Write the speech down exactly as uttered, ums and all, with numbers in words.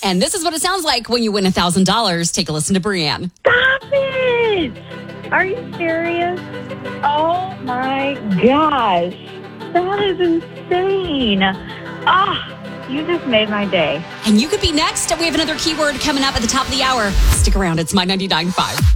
And this is what it sounds like when you win one thousand dollars. Take a listen to Brianne. Stop it! Are you serious? Oh my gosh. That is insane. Ah, you just made my day. And you could be next. We have another keyword coming up at the top of the hour. Stick around. It's My ninety-nine point five.